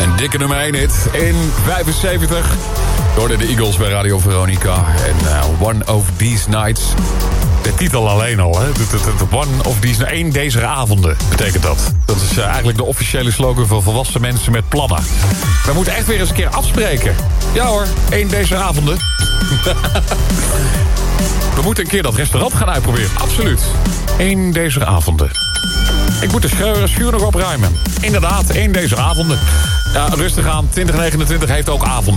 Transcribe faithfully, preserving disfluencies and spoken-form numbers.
Een dikke nummer één hit in vijfenzeventig. Door de Eagles bij Radio Veronica. En uh, One of These Nights. De titel alleen al, hè. One of These... één deze avonden betekent dat. Dat is uh, eigenlijk de officiële slogan voor volwassen mensen met plannen. We moeten echt weer eens een keer afspreken. Ja hoor, één deze avonden. We moeten een keer dat restaurant gaan uitproberen. Absoluut. Eén deze avonden. Ik moet de schuur, schuur nog opruimen. Inderdaad, één deze avonden. Ja, rustig aan. twintig negenentwintig heeft ook avonden.